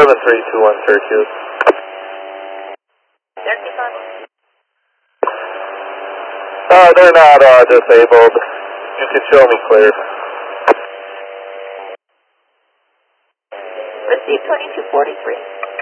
7321 Syracuse. They're not disabled. You can show me clear. Receive 2243.